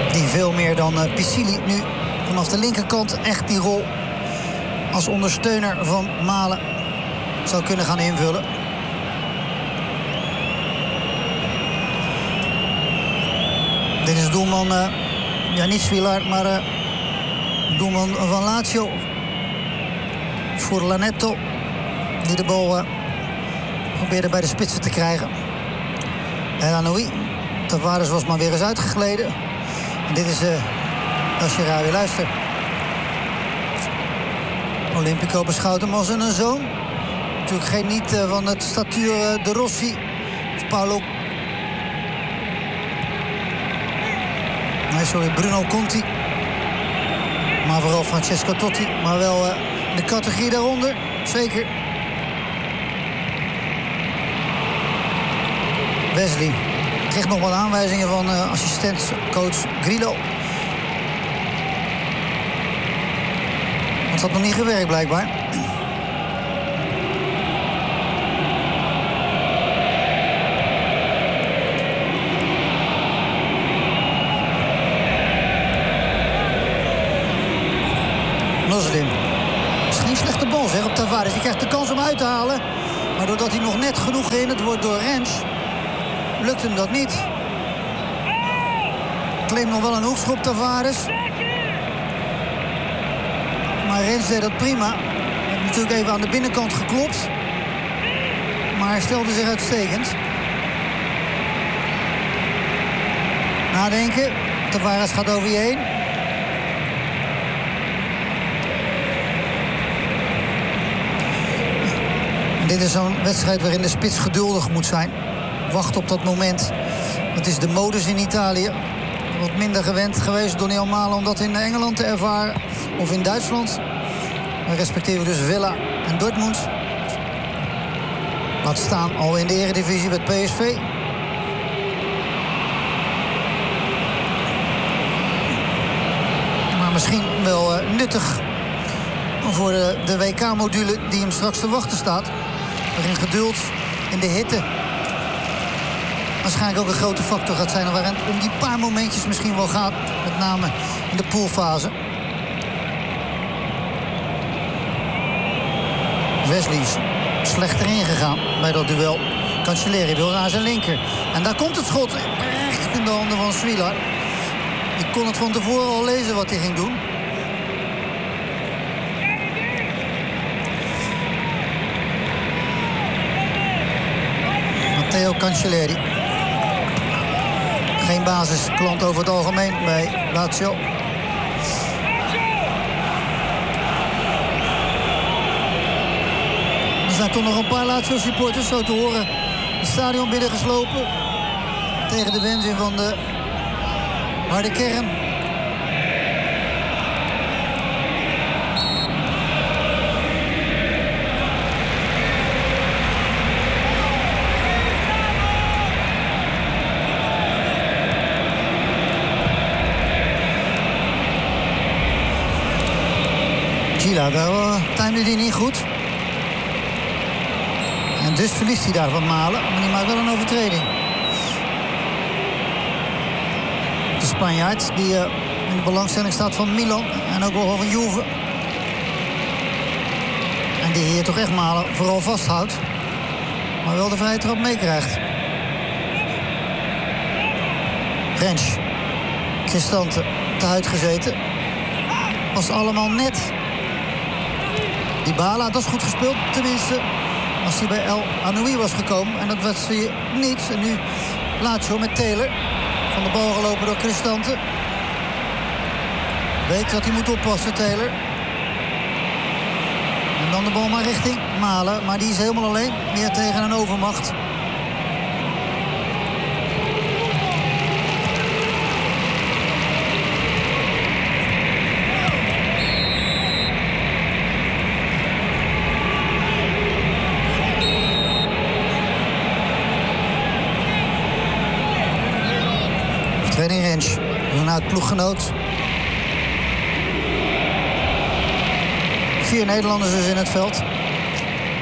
Die veel meer dan Piscili nu vanaf de linkerkant echt die rol als ondersteuner van Malen zou kunnen gaan invullen. Dit is doelman, niet Swilar, maar doelman van Lazio. Voor Lanetto, die de bal probeerde bij de spitsen te krijgen. En Anoui, Tavares was maar weer eens uitgegleden. En dit is, als je raar weer luistert. Olympico beschouwt hem als een zoon. Natuurlijk geen niet van het statuur de Rossi of Paolo. Nee, sorry, Bruno Conti. Maar vooral Francesco Totti. Maar wel de categorie daaronder, zeker. Wesley kreeg nog wat aanwijzingen van assistentcoach Grillo. Het had nog niet gewerkt, blijkbaar. Nosrim. Misschien slechte bal, zeg, op Tavares. Die krijgt de kans om uit te halen. Maar doordat hij nog net genoeg gehinderd wordt door Rens, lukt hem dat niet. Claimt nog wel een hoekschop, Tavares. Maar Rens deed dat prima. Heeft natuurlijk even aan de binnenkant geklopt. Maar hij stelde zich uitstekend. Nadenken. Tavares gaat over je heen. Dit is zo'n wedstrijd waarin de spits geduldig moet zijn. Wacht op dat moment. Dat is de modus in Italië. Wat minder gewend geweest door Daniel Malen om dat in Engeland te ervaren. Of in Duitsland. Dan respecteren we dus Villa en Dortmund. Laat staan al in de Eredivisie met PSV. Maar misschien wel nuttig voor de WK-module die hem straks te wachten staat. Waarin geduld in de hitte waarschijnlijk ook een grote factor gaat zijn. Waarin om die paar momentjes misschien wel gaat. Met name in de poolfase. Wesley is slecht erin gegaan bij dat duel. Cancelleri wil naar zijn linker. En daar komt het schot. Echt in de handen van Swilar. Die kon het van tevoren al lezen wat hij ging doen. Matteo Cancelleri. Geen basisklant over het algemeen bij Lazio. Er zijn toch nog een paar Lazio-supporters, zo te horen, het stadion binnengeslopen. Tegen de wens in van de harde kern. Gila, daar timde hij niet goed. En dus verliest hij daar van Malen, maar die maakt wel een overtreding. De Spanjaard die in de belangstelling staat van Milan en ook wel van Juve. En die hier toch echt Malen vooral vasthoudt. Maar wel de vrije trap meekrijgt. Rens. Cristante te huid gezeten. Was allemaal net. Dybala, dat is goed gespeeld, tenminste. Als hij bij El Anoui was gekomen. En dat was hij niet. En nu Lazio met Taylor. Van de bal gelopen door Cristante. Weet dat hij moet oppassen, Taylor. En dan de bal maar richting Malen. Maar die is helemaal alleen. Meer tegen een overmacht. Training Rens, vanuit ploeggenoot. 4 Nederlanders dus in het veld.